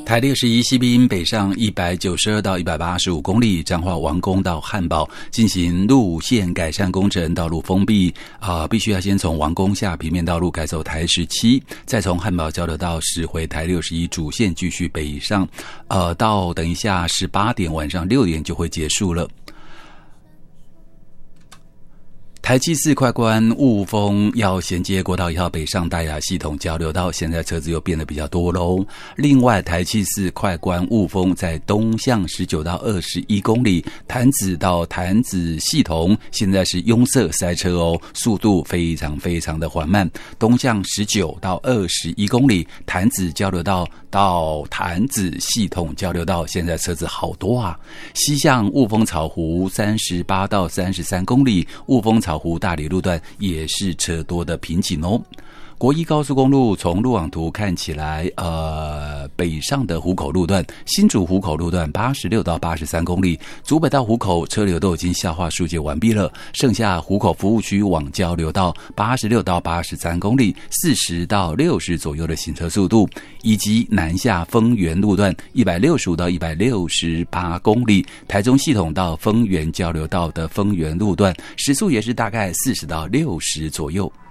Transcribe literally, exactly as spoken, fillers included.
台六十一西滨北上一百九十二到一百八十五公里，彰化王宫到汉堡进行路线改善工程，道路封闭啊、呃，必须要先从王宫下平面道路改走台十七，再从汉堡交流道驶回台六十一主线继续北上，呃，到等一下十八点晚上六点就会结束了。台七四快关雾峰要衔接国道一号北上大雅系统交流道，现在车子又变得比较多咯。另外台七四快关雾峰在东向十九到二十一公里，潭子到潭子系统现在是拥塞塞车哦，速度非常非常的缓慢。东向十九到二十一公里，潭子交流道到潭子系统交流道现在车子好多啊。西向雾峰草湖三十八到三十三公里，雾峰草湖大里路段也是车多的瓶颈哦。国一高速公路从路网图看起来，呃，北上的湖口路段，新竹湖口路段八十六到八十三公里，竹北到湖口车流都已经消化疏解完毕了，剩下湖口服务区往交流道八十六到八十三公里，四十到六十左右的行车速度，以及南下丰原路段一百六十五到一百六十八公里，台中系统到丰原交流道的丰原路段时速也是大概四十到六十左右。